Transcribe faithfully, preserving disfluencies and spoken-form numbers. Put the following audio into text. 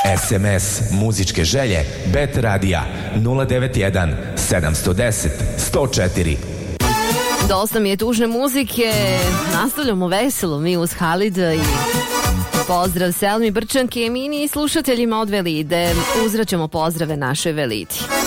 S M S muzičke želje Bet Radija nula devet jedan sedam jedan nula sto četiri. Dosta mi je tužne muzike. Nastavljamo veselo mi uz Halida i pozdrav Selmi, Brčanke, Emini i slušateljima od Velide. Uzraćemo pozdrave našoj Velidi.